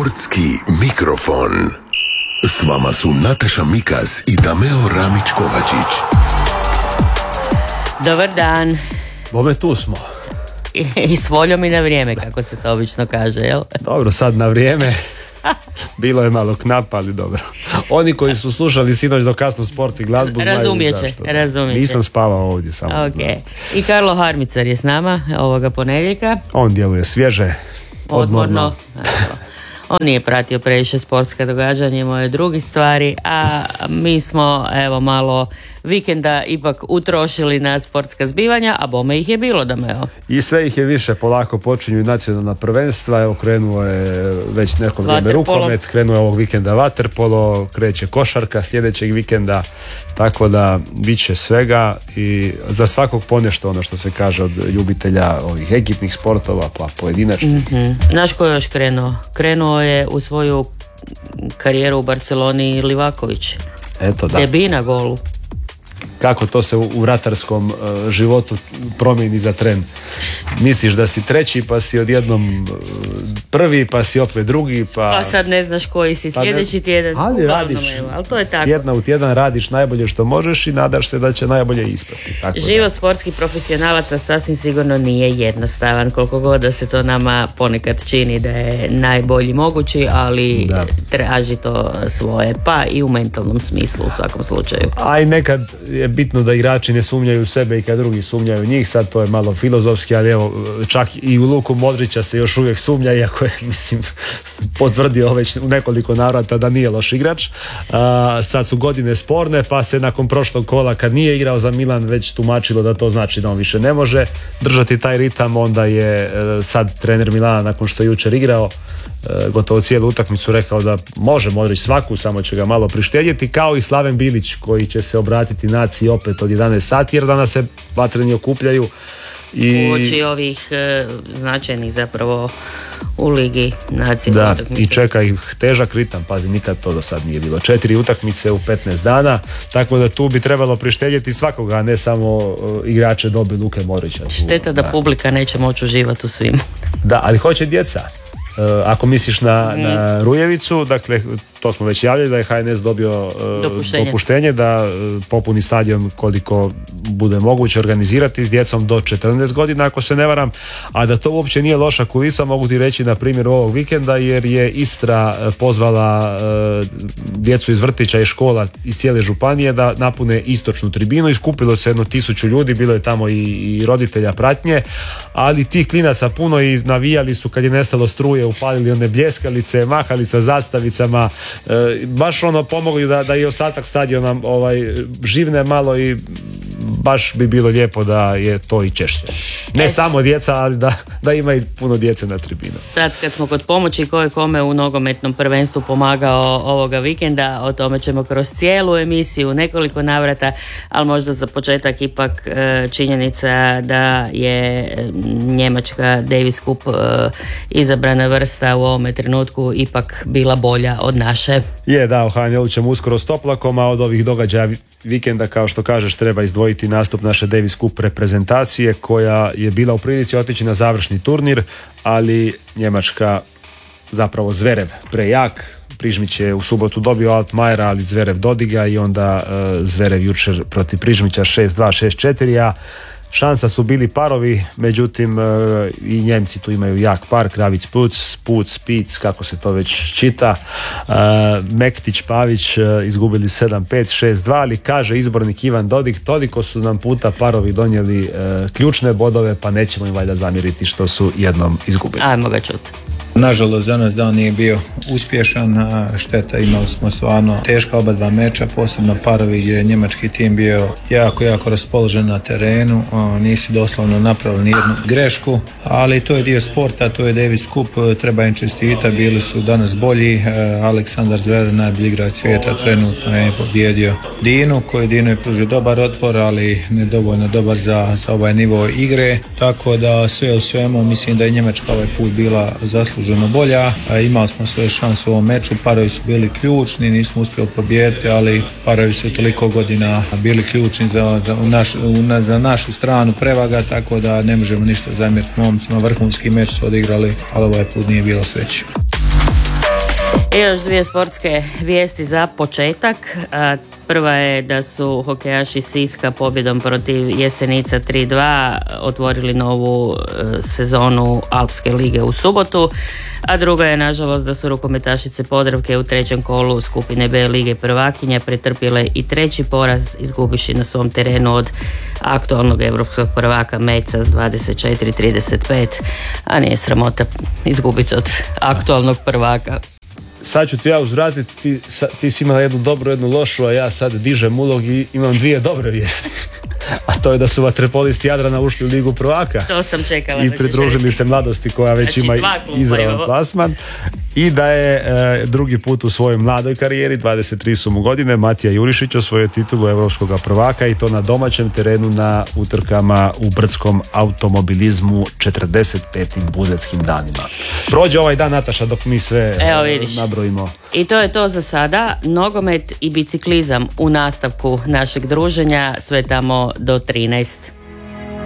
Sportski mikrofon. S vama su Nataša Mikas i Dameo Ramić-Kovačić. Dobar dan. Bome, tu smo. I s voljom i na vrijeme, kako se to obično kaže, jel? Dobro, sad na vrijeme. Bilo je malo knap, ali dobro. Oni koji su slušali sinoć do kasno sport i glazbu razumije znaju će, razumije će. Nisam spavao ovdje samo. Okay. I Karlo Harmicar je s nama ovoga ponedjeljka. On djeluje svježe, odmorno. On nije pratio previše sportske događanja, imao je drugi stvari, a mi smo evo malo vikenda ipak utrošili na sportska zbivanja, a bome ih je bilo, Dameo. I sve ih je više, polako počinju nacionalna prvenstva, evo krenuo je već neko vrijeme rukomet, krenuo je ovog vikenda vaterpolo, kreće košarka sljedećeg vikenda, tako da bit će svega i za svakog ponešto, ono što se kaže od ljubitelja ovih ekipnih sportova pa pojedinačnih. Znaš ko je još krenuo? Krenuo je u svoju karijeru u Barceloni Livaković. Eto, da. Debi na golu. Kako to se u ratarskom životu promijeni za tren. Misliš da si treći, pa si odjednom prvi, pa si opet drugi, pa sad ne znaš koji si sljedeći tjedan. Ali radiš, ali to je tako. Tjedna u tjedan radiš najbolje što možeš i nadaš se da će najbolje ispasti. Tako život da. Sportskih profesionalaca sasvim sigurno nije jednostavan, koliko god da se to nama ponekad čini da je najbolji mogući, ali traži to svoje, pa i u mentalnom smislu u svakom slučaju. A i nekad je bitno da igrači ne sumnjaju u sebe i kad drugi sumnjaju u njih, sad to je malo filozofski, ali evo, čak i u Luku Modrića se još uvijek sumnja, iako je, mislim, potvrdio već u nekoliko navrata da nije loš igrač. Sad su godine sporne, pa se nakon prošlog kola, kad nije igrao za Milan, već tumačilo da to znači da on više ne može držati taj ritam. Onda je sad trener Milana, nakon što je jučer igrao gotovo cijelu utakmicu, rekao da može Modrić svaku, samo će ga malo prištedjeti, kao i Slaven Bilić koji će se obratiti naciji opet od 11 sati, jer danas se vatreni okupljaju i uoči ovih značajnih zapravo u ligi nacije utakmice. I čeka ih težak ritam, pazi, nikad to do sad nije bilo. 4 utakmice u 15 dana, tako da tu bi trebalo prištedjeti svakoga, a ne samo igrače dobi Luke Modrića. Šteta da publika neće moći uživati u svim. Da, ali hoće djeca. Ako misliš na Rujevicu, dakle, to smo već javljali da je HNS dobio dopuštenje da popuni stadion koliko bude moguće organizirati s djecom do 14 godina, ako se ne varam, a da to uopće nije loša kulisa, mogu ti reći na primjer ovog vikenda, jer je Istra pozvala djecu iz vrtića i škola iz cijele županije da napune istočnu tribinu i skupilo se 1000 ljudi, bilo je tamo i roditelja pratnje, ali tih klinaca puno i navijali su kad je nestalo struje, upalili one bljeskalice, mahali sa zastavicama, baš ono pomogli da i ostatak stadiona živne malo i baš bi bilo lijepo da je to i češće. Ne samo djeca, ali da ima i puno djece na tribinu. Sad kad smo kod pomoći ko je kome u nogometnom prvenstvu pomagao ovoga vikenda, o tome ćemo kroz cijelu emisiju nekoliko navrata, ali možda za početak ipak činjenica da je njemačka Davis Cup izabrana vrsta u ovome trenutku ipak bila bolja od naše. Je, da, u HNL-u ćemo uskoro s toplakom, a od ovih događaja vikenda, kao što kažeš, treba izdvojiti nastup naše Davis Cup reprezentacije koja je bila u prilici otići na završni turnir, ali Njemačka, zapravo Zverev prejak. Prižmić je u subotu dobio Altmajera, ali Zverev dodiga i onda Zverev jučer protiv Prižmića 6-2, 6-4, a šansa su bili parovi, međutim i Njemci tu imaju jak par, Kravic Puc, Pic, kako se to već čita, Mektić, Pavić izgubili 7-5, 6-2, ali kaže izbornik Ivan Dodig, toliko su nam puta parovi donijeli ključne bodove, pa nećemo im valjda zamjeriti što su jednom izgubili. Ajmo ga čuti. Nažalost, danas dan nije bio uspješan, šteta, imali smo stvarno teška oba dva meča, posebno parovi gdje je njemački tim bio jako raspoložen na terenu, nisu doslovno napravili nijednu grešku, ali to je dio sporta, to je Davis Cup, treba im čestitati, bili su danas bolji. Aleksandar Zverev, najbolji igrač svijeta, trenutno je pobjedio Dinu, koji Dinu je pružio dobar otpor, ali ne dovoljno dobar za ovaj nivo igre, tako da sve u svemu mislim da je Njemačka ovaj put bila zasluženo bolja. Imali smo svoje šanse u ovom meču, parovi su bili ključni, nismo uspjeli pobijediti, ali parovi su toliko godina bili ključni za našu stranu prevaga, tako da ne možemo ništa zamjeriti momcima. Vrhunski meč su odigrali, ali ovaj put nije bilo sreće. I još dvije sportske vijesti za početak. Prva je da su hokejaši Siska pobjedom protiv Jesenica 3-2 otvorili novu sezonu Alpske lige u subotu, a druga je nažalost da su rukometašice Podravke u trećem kolu skupine B lige prvakinja pretrpjele i treći poraz izgubiši na svom terenu od aktualnog europskog prvaka Meca s 24-35, a nije sramota izgubiti od aktualnog prvaka. Sad ću ti ja uzvratiti, ti si imala jednu dobru, jednu lošu, a ja sad dižem ulog i imam dvije dobre vijesti. A to je da su vaterpolisti Jadrana ušli u ligu prvaka. To sam čekala. I pridružili se Mladosti koja već ima izravan plasman. I da je drugi put u svojoj mladoj karijeri, 23 su mu godine, Matija Jurišić osvojio titulu europskog prvaka i to na domaćem terenu na utrkama u brdskom automobilizmu 45. budetskim danima. Prođe ovaj dan, Nataša, dok mi sve nabrojimo. I to je to za sada. Nogomet i biciklizam u nastavku našeg druženja, sve tamo do 13.